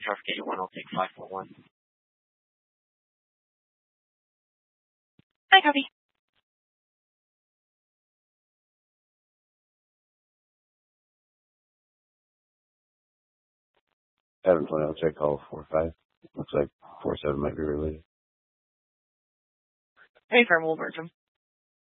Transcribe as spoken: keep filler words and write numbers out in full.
traffic eighty-one, I'll take five four one. Hi, copy. seven twenty, I'll check call four five. Looks like four seven might be related. Hey, firm, we'll merge them.